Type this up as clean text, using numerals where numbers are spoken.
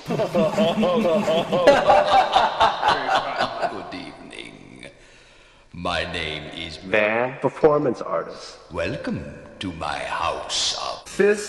Good evening. My name is Van, performance artist. Welcome to my house of Fist